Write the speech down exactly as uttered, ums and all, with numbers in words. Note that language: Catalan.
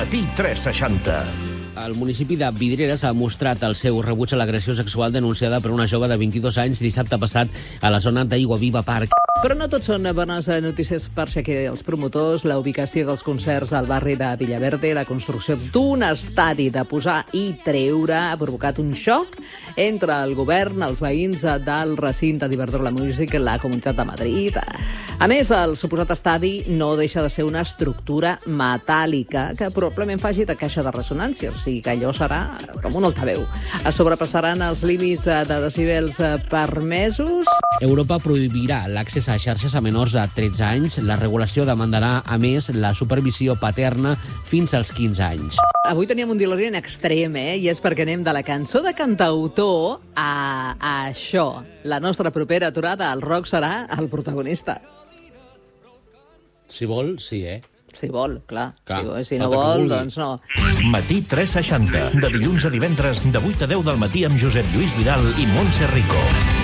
Matí tres seixanta. El municipi de Vidreres ha mostrat el seu rebuig a l'agressió sexual denunciada per una jove de vint-i-dos anys dissabte passat a la zona d'Aiguaviva Park. Però no tot són bones notícies per Shakira i els promotors. La ubicació dels concerts al barri de Villaverde, la construcció d'un estadi de posar i treure ha provocat un xoc entre el govern, els veïns del recinte d'Iberdrola Music i la Comunitat de Madrid. A més, el suposat estadi no deixa de ser una estructura metàl·lica que probablement faci de caixa de ressonància, o sigui que allò serà com un altaveu. Es sobrepassaran els límits de decibels permesos. Europa prohibirà l'accés a xarxes a menors de tretze anys. La regulació demandarà, a més, la supervisió paterna fins als quinze anys. Avui teníem un DeLorean extrem, eh? I és perquè anem de la cançó de cantautor a, a això. La nostra propera aturada al rock serà el protagonista. Si vol, sí, eh? Si vol, clar. clar si, si no vol, doncs no. Matí tres seixanta. De dilluns a divendres, de vuit a deu del matí amb Josep Lluís Vidal i Montse Rico.